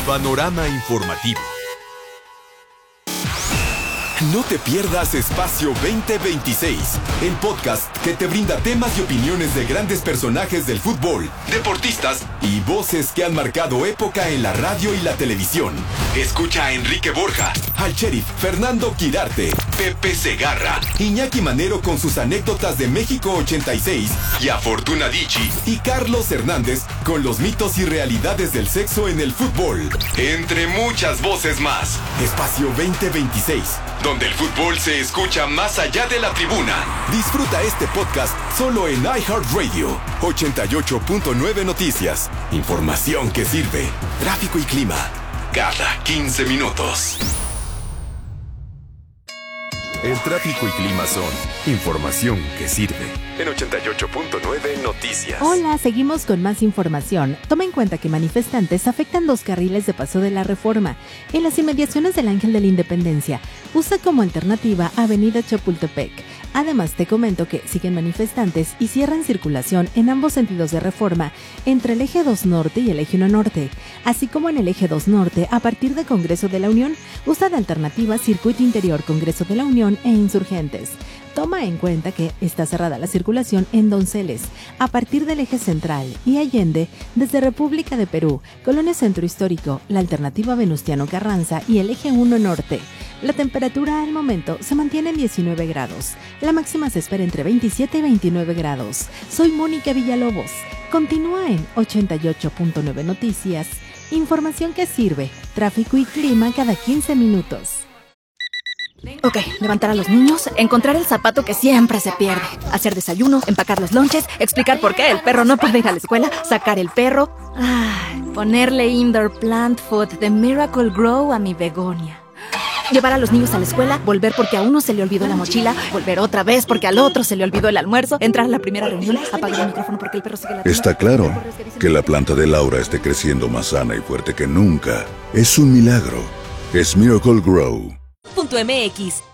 Panorama informativo. No te pierdas Espacio 2026, el podcast que te brinda temas y opiniones de grandes personajes del fútbol, deportistas y voces que han marcado época en la radio y la televisión. Escucha a Enrique Borja, al sheriff Fernando Quirarte, Pepe Segarra, Iñaki Manero con sus anécdotas de México 86 y a Fortuna Dicci y Carlos Hernández con los mitos y realidades del sexo en el fútbol. Entre muchas voces más. Espacio 2026, donde el fútbol se escucha más allá de la tribuna. Disfruta este podcast solo en iHeartRadio. 88.9 Noticias. Información que sirve. Tráfico y clima. Cada 15 minutos. El tráfico y clima son información que sirve. En 88.9 Noticias. Hola, seguimos con más información. Toma en cuenta que manifestantes afectan 2 carriles de paso de la Reforma en las inmediaciones del Ángel de la Independencia. Usa como alternativa Avenida Chapultepec. Además, te comento que siguen manifestantes y cierran circulación en ambos sentidos de Reforma, entre el eje 2 Norte y el eje 1 Norte, así como en el eje 2 Norte a partir de Congreso de la Unión. Usa de alternativa Circuito Interior, Congreso de la Unión e Insurgentes. Toma en cuenta que está cerrada la circulación en Donceles, a partir del eje central, y Allende, desde República de Perú, Colonia Centro Histórico, la alternativa Venustiano Carranza y el eje 1 Norte. La temperatura al momento se mantiene en 19 grados. La máxima se espera entre 27 y 29 grados. Soy Mónica Villalobos. Continúa en 88.9 Noticias. Información que sirve. Tráfico y clima cada 15 minutos. Ok, levantar a los niños, encontrar el zapato que siempre se pierde, hacer desayuno, empacar los lonches, explicar por qué el perro no puede ir a la escuela, sacar el perro, ponerle indoor plant food de Miracle Grow a mi begonia. Llevar a los niños a la escuela, volver porque a uno se le olvidó la mochila, volver otra vez porque al otro se le olvidó el almuerzo, entrar a la primera reunión, apagar el micrófono porque el perro sigue la... Está claro que la planta de Laura esté creciendo más sana y fuerte que nunca. Es un milagro. Es Miracle Grow. .mx.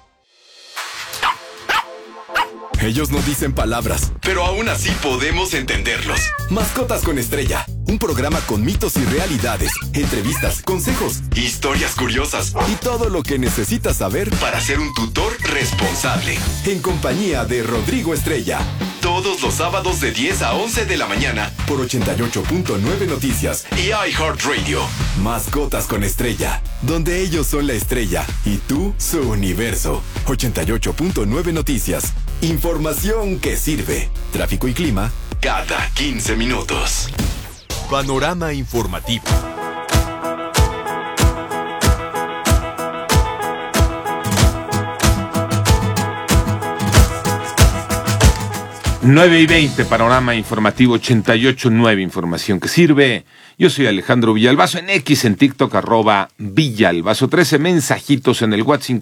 Ellos no dicen palabras, pero aún así podemos entenderlos. Mascotas con Estrella, un programa con mitos y realidades, entrevistas, consejos, historias curiosas y todo lo que necesitas saber para ser un tutor responsable. En compañía de Rodrigo Estrella. Todos los sábados de 10 a 11 de la mañana por 88.9 Noticias y iHeartRadio. Mascotas con Estrella, donde ellos son la estrella y tú su universo. 88.9 Noticias. Información que sirve. Tráfico y clima cada 15 minutos. Panorama informativo. Nueve y 20, Panorama Informativo 88.9, información que sirve. Yo soy Alejandro Villalbazo, en X, en TikTok, @Villalbazo 13, mensajitos en el WhatsApp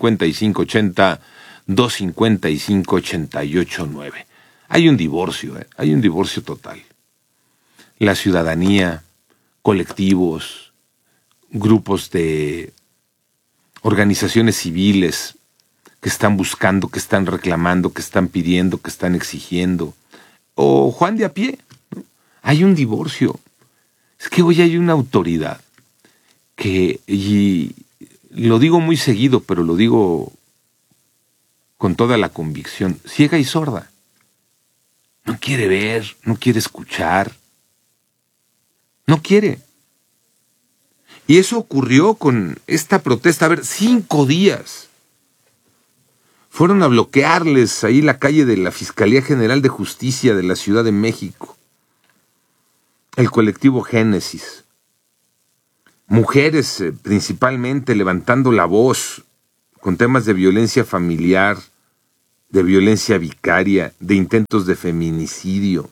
5580-255-889. Hay un divorcio, hay un divorcio total. La ciudadanía, colectivos, grupos de organizaciones civiles, que están buscando, que están reclamando, que están pidiendo, que están exigiendo. O Juan de a pie, ¿no? Hay un divorcio. Es que hoy hay una autoridad que, y lo digo muy seguido, pero lo digo con toda la convicción, ciega y sorda. No quiere ver, no quiere escuchar. No quiere. Y eso ocurrió con esta protesta. A ver, 5 días. Fueron a bloquearles ahí la calle de la Fiscalía General de Justicia de la Ciudad de México. El colectivo Génesis. Mujeres principalmente levantando la voz con temas de violencia familiar, de violencia vicaria, de intentos de feminicidio.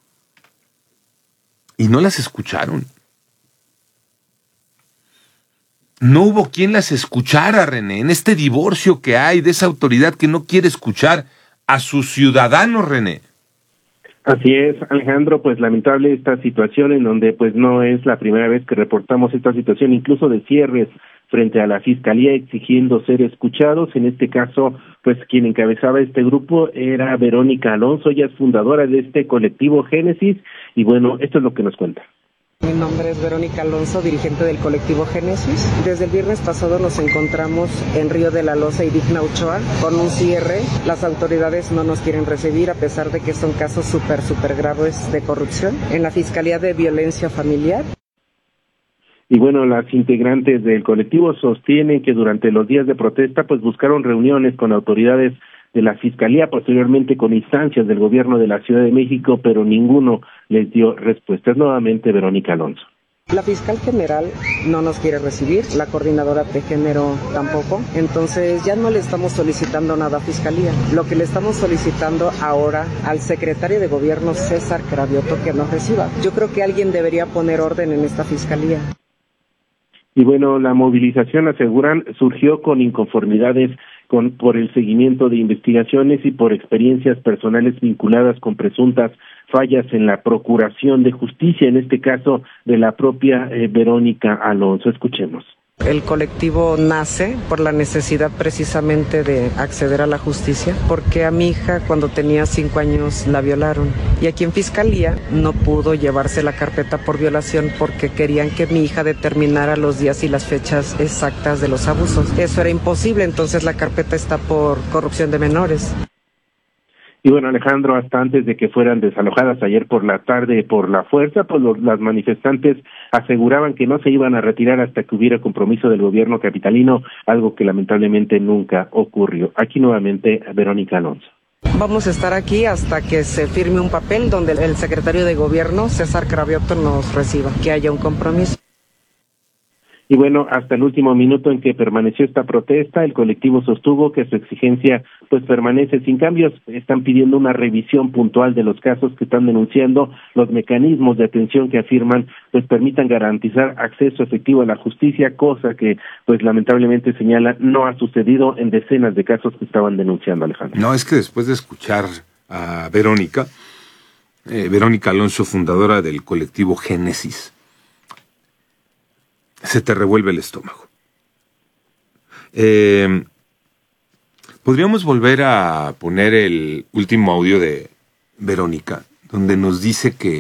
Y no las escucharon. No hubo quien las escuchara, René, en este divorcio que hay de esa autoridad que no quiere escuchar a sus ciudadanos, René. Así es, Alejandro, pues lamentable esta situación en donde pues no es la primera vez que reportamos esta situación, incluso de cierres frente a la Fiscalía exigiendo ser escuchados. En este caso, pues quien encabezaba este grupo era Verónica Alonso, ella es fundadora de este colectivo Génesis, y bueno, esto es lo que nos cuenta. Mi nombre es Verónica Alonso, dirigente del colectivo Génesis. Desde el viernes pasado nos encontramos en Río de la Loza y Digna Ochoa con un cierre. Las autoridades no nos quieren recibir a pesar de que son casos súper graves de corrupción en la Fiscalía de Violencia Familiar. Y bueno, las integrantes del colectivo sostienen que durante los días de protesta pues buscaron reuniones con autoridades de la Fiscalía, posteriormente con instancias del gobierno de la Ciudad de México, pero ninguno les dio respuestas. Nuevamente, Verónica Alonso. La fiscal general no nos quiere recibir, la coordinadora de género tampoco, entonces ya no le estamos solicitando nada a Fiscalía. Lo que le estamos solicitando ahora al secretario de Gobierno, César Cravioto, que nos reciba. Yo creo que alguien debería poner orden en esta Fiscalía. Y bueno, la movilización, aseguran, surgió con inconformidades por el seguimiento de investigaciones y por experiencias personales vinculadas con presuntas fallas en la Procuración de Justicia, en este caso de la propia Verónica Alonso. Escuchemos. El colectivo nace por la necesidad precisamente de acceder a la justicia, porque a mi hija cuando tenía 5 años la violaron y aquí en Fiscalía no pudo llevarse la carpeta por violación porque querían que mi hija determinara los días y las fechas exactas de los abusos. Eso era imposible, entonces la carpeta está por corrupción de menores. Y bueno, Alejandro, hasta antes de que fueran desalojadas ayer por la tarde por la fuerza, pues las manifestantes aseguraban que no se iban a retirar hasta que hubiera compromiso del gobierno capitalino, algo que lamentablemente nunca ocurrió. Aquí nuevamente Verónica Alonso. Vamos a estar aquí hasta que se firme un papel donde el secretario de Gobierno, César Cravioto, nos reciba, que haya un compromiso. Y bueno, hasta el último minuto en que permaneció esta protesta, el colectivo sostuvo que su exigencia pues permanece sin cambios. Están pidiendo una revisión puntual de los casos que están denunciando, los mecanismos de atención que afirman pues permitan garantizar acceso efectivo a la justicia, cosa que pues lamentablemente señala no ha sucedido en decenas de casos que estaban denunciando, Alejandro. No, es que después de escuchar a Verónica Alonso, fundadora del colectivo Génesis, se te revuelve el estómago. Podríamos volver a poner el último audio de Verónica, donde nos dice que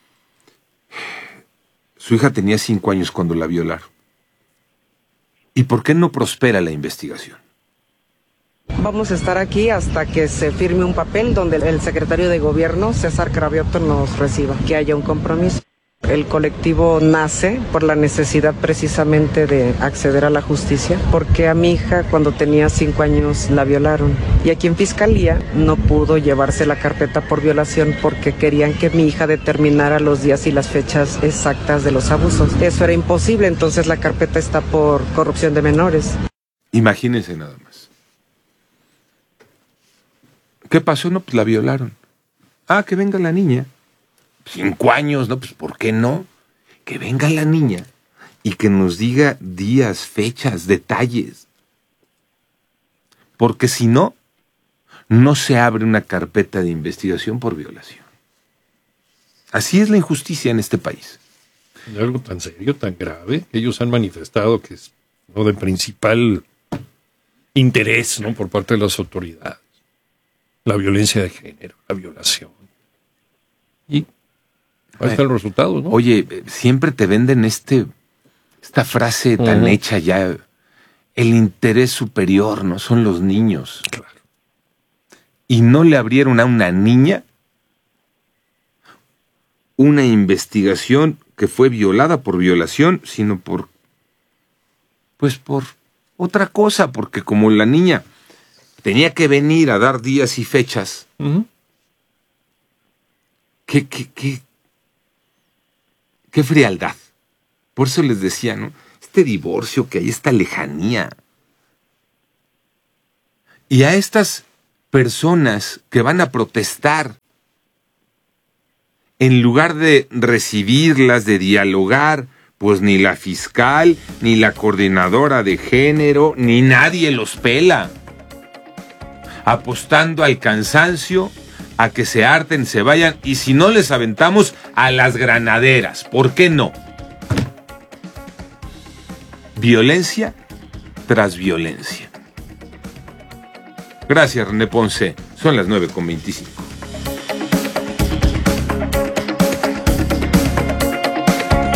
su hija tenía 5 años cuando la violaron. ¿Y por qué no prospera la investigación? Vamos a estar aquí hasta que se firme un papel donde el secretario de Gobierno, César Cravioto, nos reciba, que haya un compromiso. El colectivo nace por la necesidad precisamente de acceder a la justicia, porque a mi hija cuando tenía 5 años la violaron y aquí en Fiscalía no pudo llevarse la carpeta por violación porque querían que mi hija determinara los días y las fechas exactas de los abusos. Eso era imposible, entonces la carpeta está por corrupción de menores. Imagínense nada más. ¿Qué pasó? No, pues la violaron. Ah, que venga la niña. 5 años, ¿no? Pues ¿por qué no? Que venga la niña y que nos diga días, fechas, detalles. Porque si no, no se abre una carpeta de investigación por violación. Así es la injusticia en este país. Es algo tan serio, tan grave, que ellos han manifestado que es lo de principal interés, ¿no?, por parte de las autoridades. La violencia de género, la violación. Y ahí está el resultado, ¿no? Oye, siempre te venden esta frase tan hecha ya, el interés superior, ¿no? Son los niños. Claro. Y no le abrieron a una niña una investigación que fue violada por violación, sino por otra cosa, porque como la niña tenía que venir a dar días y fechas, qué frialdad. Por eso les decía, ¿no? Este divorcio que hay, esta lejanía. Y a estas personas que van a protestar, en lugar de recibirlas, de dialogar, pues ni la fiscal, ni la coordinadora de género, ni nadie los pela. Apostando al cansancio, a que se harten, se vayan, y si no les aventamos a las granaderas, ¿por qué no? Violencia tras violencia. Gracias, René Ponce. Son las 9:25.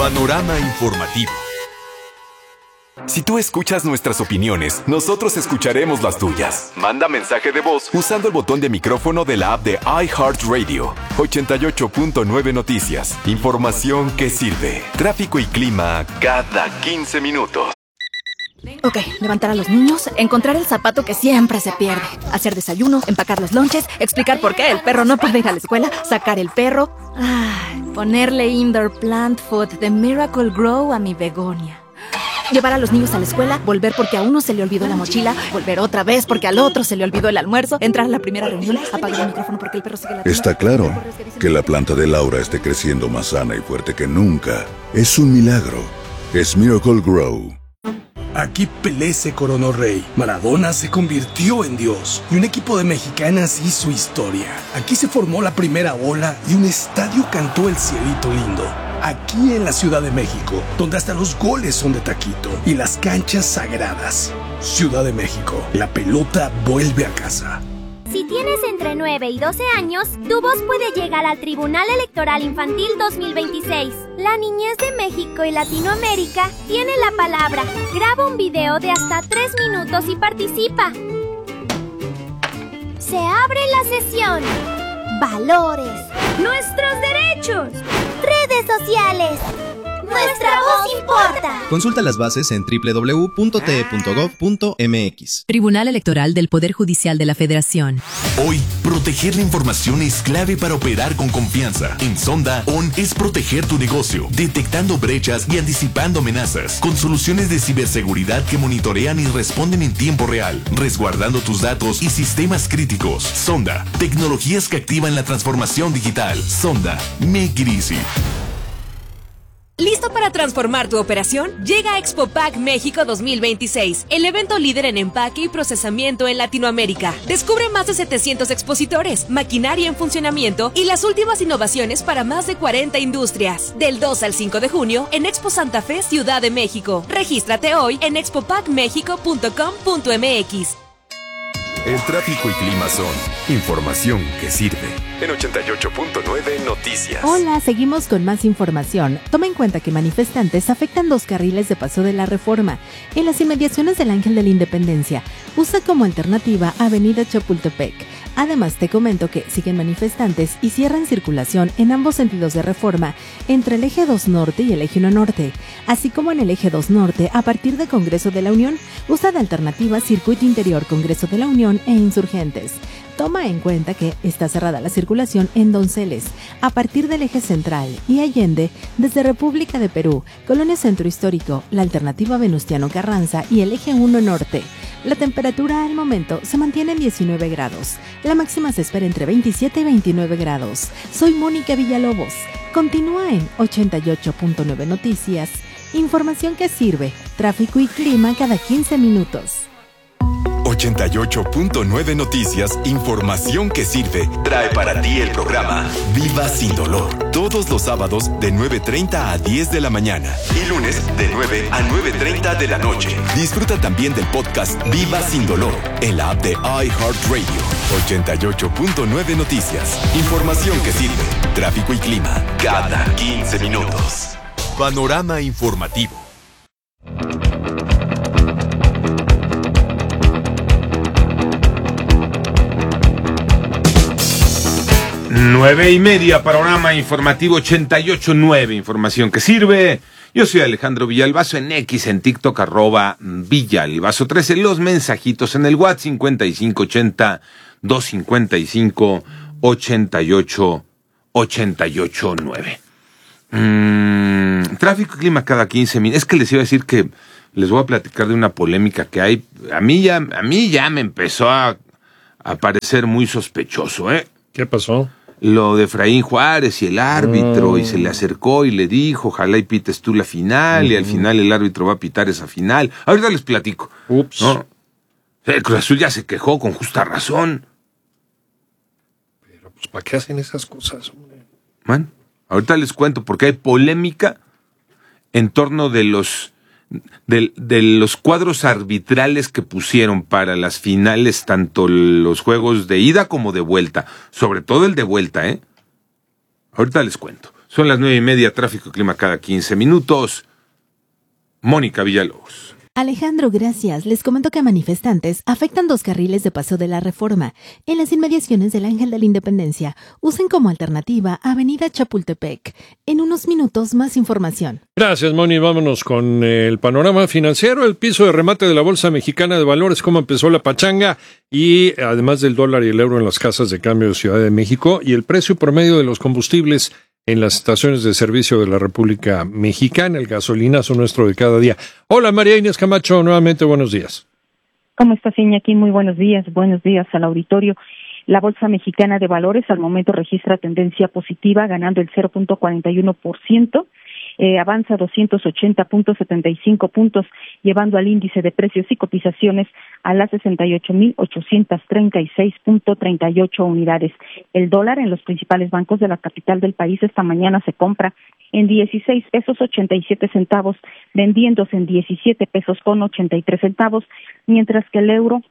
Panorama informativo. Si tú escuchas nuestras opiniones, nosotros escucharemos las tuyas. Manda mensaje de voz usando el botón de micrófono de la app de iHeartRadio. 88.9 Noticias. Información que sirve. Tráfico y clima cada 15 minutos. Ok, levantar a los niños, encontrar el zapato que siempre se pierde, hacer desayuno, empacar los lonches, explicar por qué el perro no puede ir a la escuela, sacar el perro, ponerle indoor plant food de Miracle Grow a mi begonia. Llevar a los niños a la escuela, volver porque a uno se le olvidó la mochila, volver otra vez porque al otro se le olvidó el almuerzo, entrar a la primera reunión, apagar el micrófono porque el perro sigue la tienda. Está claro que la planta de Laura esté creciendo más sana y fuerte que nunca. Es un milagro. Es Miracle Grow. Aquí Pelé se coronó rey, Maradona se convirtió en Dios y un equipo de mexicanas hizo historia. Aquí se formó la primera ola y un estadio cantó el cielito lindo. Aquí en la Ciudad de México, donde hasta los goles son de taquito y las canchas sagradas. Ciudad de México, la pelota vuelve a casa. Si tienes entre 9 y 12 años, tu voz puede llegar al Tribunal Electoral Infantil 2026. La niñez de México y Latinoamérica tiene la palabra. Graba un video de hasta 3 minutos y participa. Se abre la sesión. Valores. Nuestros derechos. Redes sociales. Nuestra voz importa. Consulta las bases en www.te.gov.mx. Tribunal Electoral del Poder Judicial de la Federación. Hoy, proteger la información es clave para operar con confianza. En Sonda, ON es proteger tu negocio, detectando brechas y anticipando amenazas, con soluciones de ciberseguridad que monitorean y responden en tiempo real, resguardando tus datos y sistemas críticos. Sonda, tecnologías que activan la transformación digital. Sonda, make it easy. ¿Listo para transformar tu operación? Llega a Expo Pack México 2026, el evento líder en empaque y procesamiento en Latinoamérica. Descubre más de 700 expositores, maquinaria en funcionamiento y las últimas innovaciones para más de 40 industrias. Del 2 al 5 de junio en Expo Santa Fe, Ciudad de México. Regístrate hoy en expopackmexico.com.mx. El tráfico y clima son información que sirve. En 88.9 Noticias. Hola, seguimos con más información. Toma en cuenta que manifestantes afectan 2 carriles de paso de la Reforma en las inmediaciones del Ángel de la Independencia. Usa como alternativa Avenida Chapultepec. Además, te comento que siguen manifestantes y cierran circulación en ambos sentidos de Reforma entre el eje 2 Norte y el eje 1 Norte, así como en el eje 2 Norte a partir de Congreso de la Unión. Usa de alternativa Circuito Interior, Congreso de la Unión e Insurgentes. Toma en cuenta que está cerrada la circulación en Donceles, a partir del eje central, y Allende, desde República de Perú, Colonia Centro Histórico, la alternativa Venustiano Carranza y el eje 1 Norte. La temperatura al momento se mantiene en 19 grados. La máxima se espera entre 27 y 29 grados. Soy Mónica Villalobos. Continúa en 88.9 Noticias. Información que sirve. Tráfico y clima cada 15 minutos. 88.9 Noticias, información que sirve, trae para ti el programa Viva Sin Dolor. Todos los sábados de 9:30 a 10 de la mañana y lunes de 9 a 9:30 de la noche. Disfruta también del podcast Viva Sin Dolor en la app de iHeartRadio. 88.9 Noticias, información que sirve, tráfico y clima cada 15 minutos. Panorama informativo. 9:30, panorama informativo 88.9, información que sirve. Yo soy Alejandro Villalbazo, en X, en TikTok, @Villalbazo13. Los mensajitos en el WhatsApp 5580-255-8889. Tráfico y clima cada 15 minutos. Es que les iba a decir que les voy a platicar de una polémica que hay. A mí ya me empezó a parecer muy sospechoso, ¿eh? ¿Qué pasó? Lo de Efraín Juárez y el árbitro, y se le acercó y le dijo, ojalá y pites tú la final, y al final el árbitro va a pitar esa final. Ahorita les platico. Ups. ¿No? El Cruz Azul ya se quejó con justa razón. Pero, pues, ¿para qué hacen esas cosas, hombre? Bueno, ahorita les cuento porque hay polémica en torno de los cuadros arbitrales que pusieron para las finales, tanto los juegos de ida como de vuelta, sobre todo el de vuelta, ¿eh? Ahorita les cuento. Son las 9:30, tráfico y clima cada 15 minutos. Mónica Villalobos. Alejandro, gracias. Les comento que manifestantes afectan 2 carriles de paso de la Reforma en las inmediaciones del Ángel de la Independencia. Usen como alternativa Avenida Chapultepec. En unos minutos más información. Gracias, Moni. Vámonos con el panorama financiero. El piso de remate de la Bolsa Mexicana de Valores, cómo empezó la pachanga, y además del dólar y el euro en las casas de cambio de Ciudad de México, y el precio promedio de los combustibles en las estaciones de servicio de la República Mexicana, el gasolinazo nuestro de cada día. Hola, María Inés Camacho, nuevamente buenos días. ¿Cómo estás, Iñaki? Muy buenos días al auditorio. La Bolsa Mexicana de Valores al momento registra tendencia positiva, ganando el 0.41%. Avanza 280.75 puntos, llevando al índice de precios y cotizaciones a las 68.836.38 unidades. El dólar en los principales bancos de la capital del país esta mañana se compra en 16 pesos 87 centavos, vendiéndose en 17 pesos con 83 centavos, mientras que el euro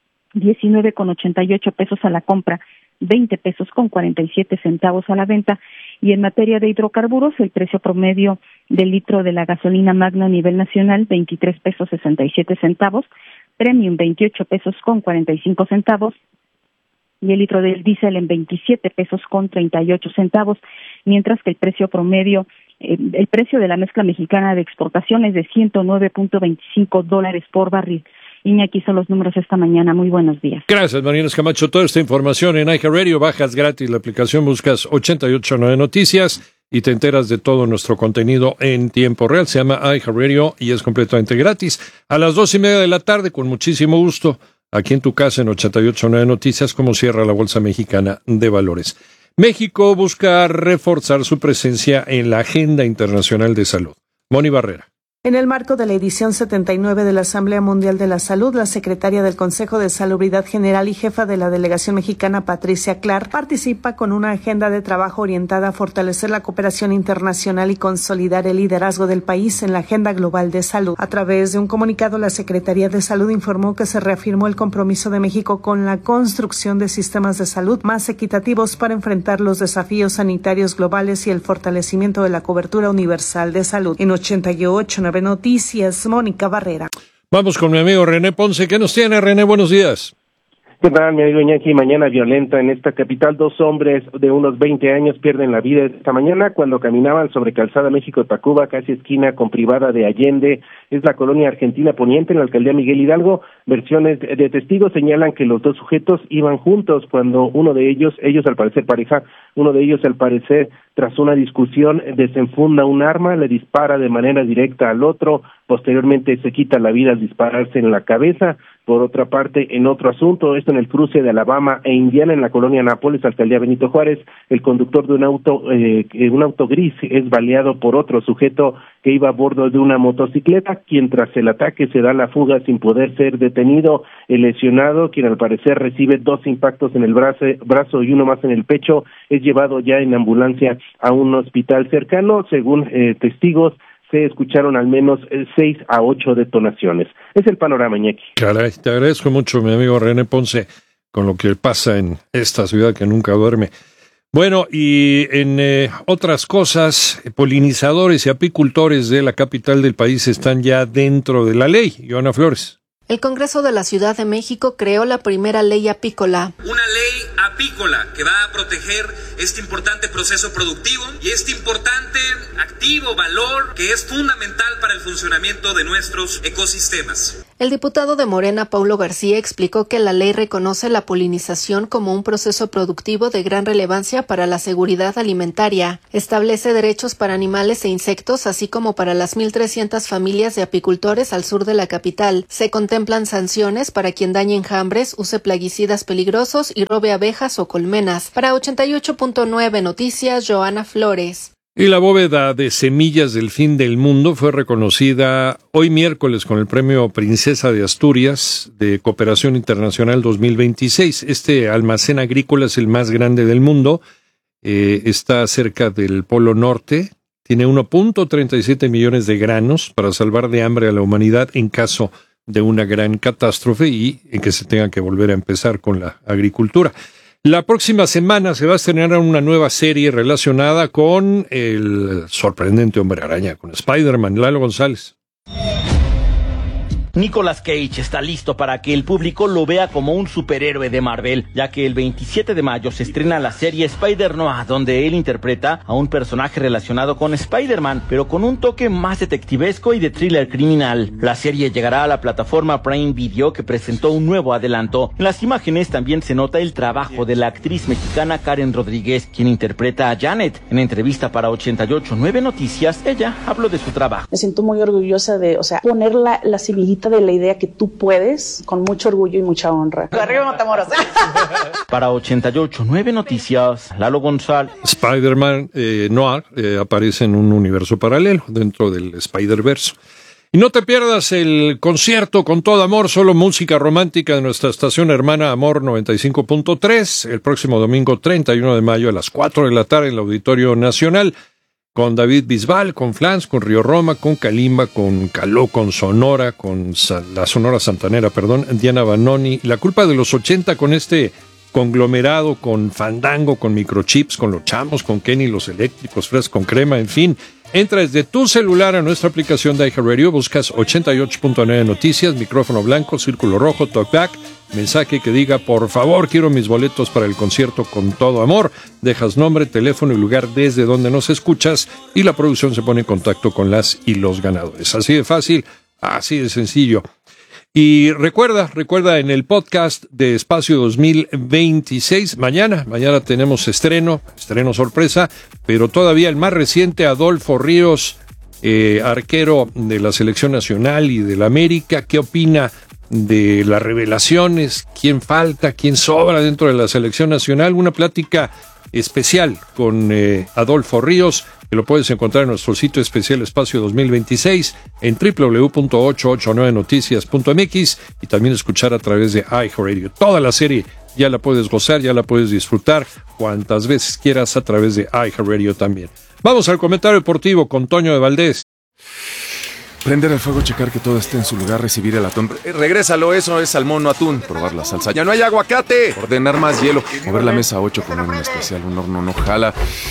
19,88 pesos a la compra, 20 pesos con 47 centavos a la venta. Y en materia de hidrocarburos, el precio promedio del litro de la gasolina magna a nivel nacional, 23 pesos 67 centavos, premium 28 pesos con 45 centavos, y el litro del diésel en 27 pesos con 38 centavos, mientras que el precio promedio, el precio de la mezcla mexicana de exportación es de $109.25 por barril. Iñaki, son los números esta mañana. Muy buenos días. Gracias, María Inés Camacho. Toda esta información en iHeartRadio, bajas gratis la aplicación, buscas 889 Noticias y te enteras de todo nuestro contenido en tiempo real. Se llama iHeartRadio y es completamente gratis. A las 2:30 de la tarde, con muchísimo gusto, aquí en tu casa en 889 Noticias, como cierra la Bolsa Mexicana de Valores. México busca reforzar su presencia en la agenda internacional de salud. Moni Barrera. En el marco de la edición 79 de la Asamblea Mundial de la Salud, la secretaria del Consejo de Salubridad General y jefa de la delegación mexicana, Patricia Clark, participa con una agenda de trabajo orientada a fortalecer la cooperación internacional y consolidar el liderazgo del país en la agenda global de salud. A través de un comunicado, la Secretaría de Salud informó que se reafirmó el compromiso de México con la construcción de sistemas de salud más equitativos para enfrentar los desafíos sanitarios globales y el fortalecimiento de la cobertura universal de salud. En 88.9 Noticias, Mónica Barrera. Vamos con mi amigo René Ponce. ¿Qué nos tiene, René? Buenos días. ¿Qué tal, mi amigo Iñaki? Mañana violenta en esta capital. 2 hombres de unos 20 años pierden la vida esta mañana cuando caminaban sobre Calzada México-Tacuba, casi esquina con Privada de Allende. Es la colonia argentina poniente en la alcaldía Miguel Hidalgo. Versiones de testigos señalan que los 2 sujetos iban juntos cuando uno de ellos al parecer pareja, tras una discusión desenfunda un arma, le dispara de manera directa al otro, posteriormente se quita la vida al dispararse en la cabeza. Por otra parte, en otro asunto, esto en el cruce de Alabama e Indiana, en la colonia Nápoles, alcaldía Benito Juárez, el conductor de un auto gris es baleado por otro sujeto que iba a bordo de una motocicleta, quien tras el ataque se da la fuga sin poder ser detenido. El lesionado, quien al parecer recibe 2 impactos en el brazo y uno más en el pecho, es llevado ya en ambulancia a un hospital cercano. Según testigos, se escucharon al menos 6 a 8 detonaciones. Es el panorama, Iñaki. Caray, te agradezco mucho, mi amigo René Ponce, con lo que pasa en esta ciudad que nunca duerme. Bueno, y en otras cosas, polinizadores y apicultores de la capital del país están ya dentro de la ley. Joana Flores. El Congreso de la Ciudad de México creó la primera ley apícola. Una ley apícola que va a proteger este importante proceso productivo y este importante activo, valor que es fundamental para el funcionamiento de nuestros ecosistemas. El diputado de Morena, Paulo García, explicó que la ley reconoce la polinización como un proceso productivo de gran relevancia para la seguridad alimentaria. Establece derechos para animales e insectos, así como para las 1,300 familias de apicultores al sur de la capital. Se contemplan sanciones para quien dañe enjambres, use plaguicidas peligrosos y robe abejas o colmenas. Para 88.9 Noticias, Joana Flores. Y la bóveda de semillas del fin del mundo fue reconocida hoy miércoles con el Premio Princesa de Asturias de Cooperación Internacional 2026. Este almacén agrícola es el más grande del mundo, está cerca del Polo Norte, tiene 1.37 millones de granos para salvar de hambre a la humanidad en caso de una gran catástrofe y en que se tenga que volver a empezar con la agricultura. La próxima semana se va a estrenar una nueva serie relacionada con el sorprendente Hombre Araña, con Spider-Man. Lalo González. Nicolas Cage está listo para que el público lo vea como un superhéroe de Marvel, ya que el 27 de mayo se estrena la serie Spider-Noir, donde él interpreta a un personaje relacionado con Spider-Man, pero con un toque más detectivesco y de thriller criminal. La serie llegará a la plataforma Prime Video, que presentó un nuevo adelanto. En las imágenes también se nota el trabajo de la actriz mexicana Karen Rodríguez, quien interpreta a Janet. En entrevista para 88.9 Noticias, ella habló de su trabajo. Me siento muy orgullosa de, poner la semillita de la idea que tú puedes, con mucho orgullo y mucha honra. Arriba Matamoros. Para 88.9 Noticias, Lalo González. Spider-Man Noir aparece en un universo paralelo dentro del Spider-Verse. Y no te pierdas el concierto Con Todo Amor, solo música romántica de nuestra estación hermana Amor 95.3, el próximo domingo 31 de mayo a las 4 de la tarde en el Auditorio Nacional. Con David Bisbal, con Flans, con Río Roma, con Kalimba, con Caló, con Sonora, con la Sonora Santanera, Diana Banoni. La culpa de los 80 con este conglomerado, con Fandango, con Microchips, con Los Chamos, con Kenny, Los Eléctricos, Fresco con Crema, en fin. Entra desde tu celular a nuestra aplicación de iHeartRadio, buscas 88.9 Noticias, micrófono blanco, círculo rojo, talkback, mensaje que diga, por favor, quiero mis boletos para el concierto Con Todo Amor. Dejas nombre, teléfono y lugar desde donde nos escuchas y la producción se pone en contacto con las y los ganadores. Así de fácil, así de sencillo. Y recuerda en el podcast de Espacio 2026, mañana tenemos estreno sorpresa, pero todavía el más reciente, Adolfo Ríos, arquero de la Selección Nacional y de la América. ¿Qué opina de las revelaciones? ¿Quién falta? ¿Quién sobra dentro de la Selección Nacional? Una plática especial con Adolfo Ríos, que lo puedes encontrar en nuestro sitio especial Espacio 2026 en www.889noticias.mx y también escuchar a través de iHeartRadio. Toda la serie ya la puedes gozar, ya la puedes disfrutar cuantas veces quieras a través de iHeartRadio también. Vamos al comentario deportivo con Toño de Valdés. Prender el fuego, checar que todo esté en su lugar, recibir el atún. Regrésalo, eso es salmón, no atún. Probar la salsa. ¡Ya no hay aguacate! Ordenar más hielo. Mover la mesa 8 con un especial, un horno no jala.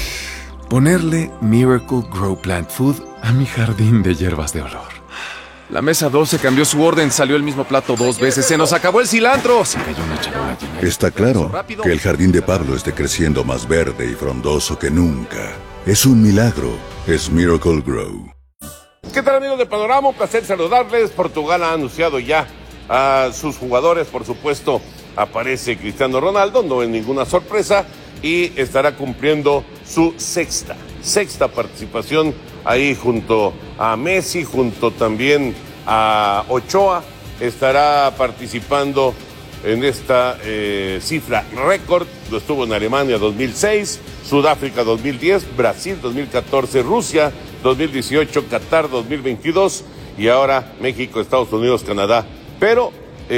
Ponerle Miracle Grow Plant Food a mi jardín de hierbas de olor. La mesa 12 cambió su orden, salió el mismo plato 2 veces. ¡Se nos acabó el cilantro! Se cayó una charola llena. Está claro que el jardín de Pablo esté creciendo más verde y frondoso que nunca. Es un milagro. Es Miracle Grow. ¿Qué tal, amigos de Panorama? Un placer saludarles. Portugal ha anunciado ya a sus jugadores. Por supuesto, aparece Cristiano Ronaldo, no es ninguna sorpresa, y estará cumpliendo su sexta participación ahí junto a Messi, junto también a Ochoa. Estará participando en esta cifra récord. Lo estuvo en Alemania 2006, Sudáfrica 2010, Brasil 2014, Rusia 2018, Qatar 2022 y ahora México, Estados Unidos, Canadá. Pero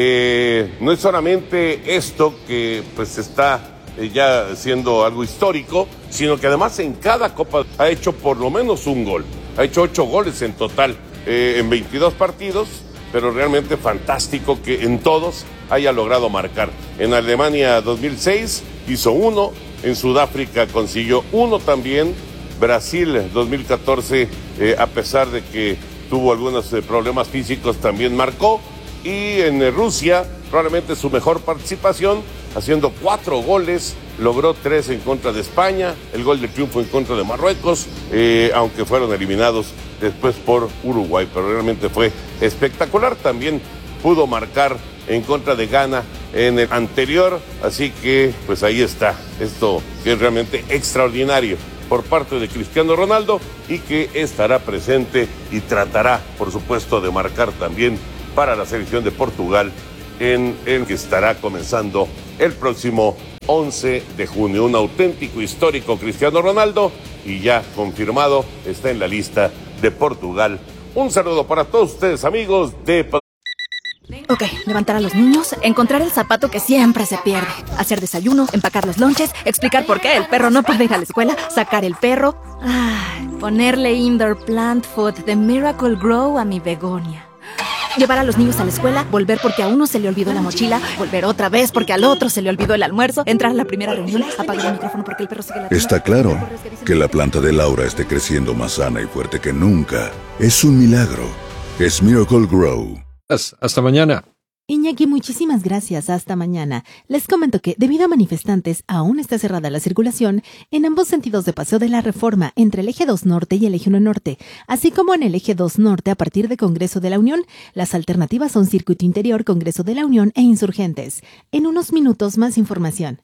no es solamente esto que pues está ya siendo algo histórico, sino que además en cada Copa ha hecho por lo menos un gol. Ha hecho 8 goles en total en 22 partidos, pero realmente fantástico que en todos haya logrado marcar. En Alemania 2006 hizo 1, en Sudáfrica consiguió 1 también, Brasil 2014, a pesar de que tuvo algunos problemas físicos, también marcó, y en Rusia probablemente su mejor participación, haciendo 4 goles, logró 3 en contra de España, el gol de triunfo en contra de Marruecos, aunque fueron eliminados después por Uruguay, pero realmente fue espectacular. También pudo marcar en contra de Ghana en el anterior, así que pues ahí está, esto que es realmente extraordinario por parte de Cristiano Ronaldo y que estará presente y tratará, por supuesto, de marcar también para la selección de Portugal en el que estará comenzando el próximo 11 de junio. Un auténtico histórico Cristiano Ronaldo y ya confirmado está en la lista de Portugal. Un saludo para todos ustedes, amigos de... Ok, levantar a los niños, encontrar el zapato que siempre se pierde, hacer desayuno, empacar los lonches, explicar por qué el perro no puede ir a la escuela, sacar el perro, ponerle Indoor Plant Food de Miracle Grow a mi begonia. Llevar a los niños a la escuela, volver porque a uno se le olvidó la mochila, volver otra vez porque al otro se le olvidó el almuerzo, entrar a la primera reunión, apagar el micrófono porque el perro sigue ladrando. Está claro que la planta de Laura esté creciendo más sana y fuerte que nunca. Es un milagro. Es Miracle Grow. Hasta mañana. Iñaki, muchísimas gracias. Hasta mañana. Les comento que, debido a manifestantes, aún está cerrada la circulación en ambos sentidos de Paseo de la Reforma, entre el Eje 2 Norte y el Eje 1 Norte, así como en el Eje 2 Norte a partir de Congreso de la Unión. Las alternativas son Circuito Interior, Congreso de la Unión e Insurgentes. En unos minutos, más información.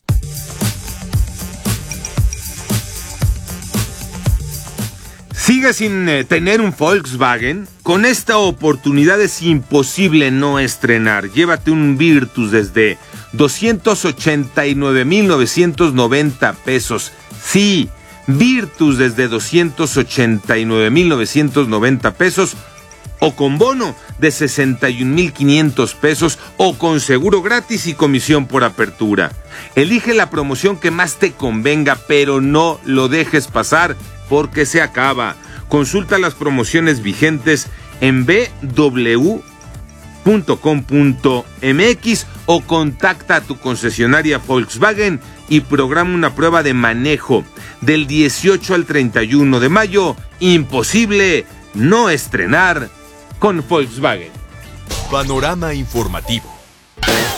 ¿Sigue sin tener un Volkswagen? Con esta oportunidad es imposible no estrenar. Llévate un Virtus desde 289,990 pesos. Sí, Virtus desde 289,990 pesos. O con bono de 61,500 pesos o con seguro gratis y comisión por apertura. Elige la promoción que más te convenga, pero no lo dejes pasar porque se acaba. Consulta las promociones vigentes en bw.com.mx o contacta a tu concesionaria Volkswagen y programa una prueba de manejo del 18 al 31 de mayo. Imposible no estrenar con Volkswagen. Panorama informativo.